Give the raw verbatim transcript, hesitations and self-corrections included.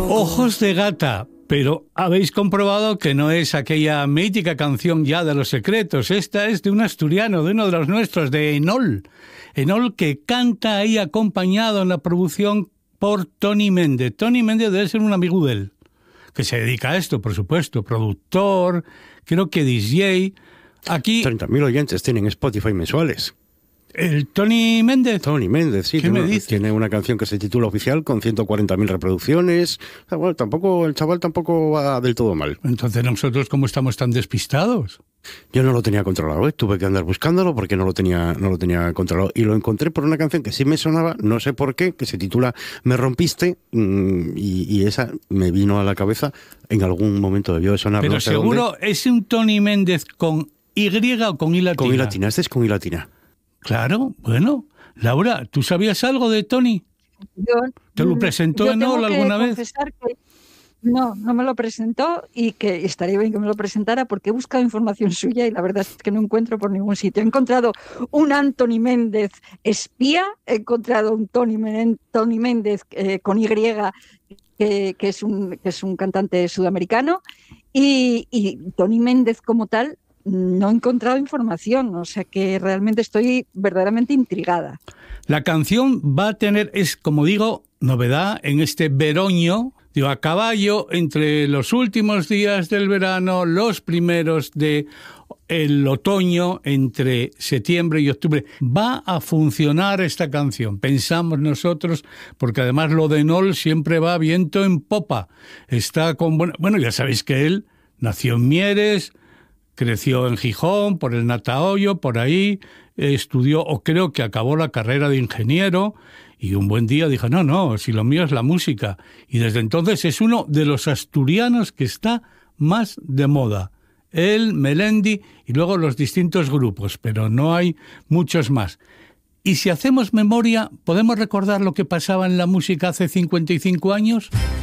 Ojos de gata, pero habéis comprobado que no es aquella mítica canción ya de Los Secretos. Esta es de un asturiano, de uno de los nuestros, de Enol. Enol, que canta ahí acompañado en la producción por Tony Méndez. Tony Méndez debe ser un amigo de él, que se dedica a esto, por supuesto, productor, creo que D J. Aquí treinta mil oyentes tienen Spotify mensuales. ¿El Tony Méndez? Tony Méndez, sí. ¿Qué tiene, me dices? Tiene una canción que se titula Oficial con ciento cuarenta mil reproducciones. O sea, bueno, tampoco, el chaval tampoco va del todo mal. Entonces, ¿nosotros cómo estamos tan despistados? Yo no lo tenía controlado, ¿eh? Tuve que andar buscándolo porque no lo tenía no lo tenía controlado. Y lo encontré por una canción que sí me sonaba, no sé por qué, que se titula Me rompiste, y, y esa me vino a la cabeza. En algún momento debió de sonar. Pero no sé seguro dónde. es un Tony Méndez con Y o con I latina. Con I latina, este es con I latina. Claro, bueno. Laura, ¿tú sabías algo de Tony? Yo, ¿Te lo presentó Enol alguna vez? Que no, no me lo presentó y que estaría bien que me lo presentara porque he buscado información suya y la verdad es que no encuentro por ningún sitio. He encontrado un Anthony Méndez espía, he encontrado un Tony, Men- Tony Méndez eh, con Y, que, que, es un, que es un cantante sudamericano, y, y Tony Méndez como tal no he encontrado información, o sea que realmente estoy verdaderamente intrigada. La canción va a tener, es como digo, novedad en este veroño, digo, a caballo entre los últimos días del verano, los primeros de el otoño, entre septiembre y octubre. Va a funcionar esta canción, pensamos nosotros, porque además lo de Enol siempre va viento en popa. Está con buena... Bueno, ya sabéis que él nació en Mieres, creció en Gijón, por el Natahoyo, por ahí, estudió, o creo que acabó la carrera de ingeniero, y un buen día dijo, no, no, si lo mío es la música. Y desde entonces es uno de los asturianos que está más de moda. Él, Melendi y luego los distintos grupos, pero no hay muchos más. Y si hacemos memoria, ¿podemos recordar lo que pasaba en la música hace cincuenta y cinco años?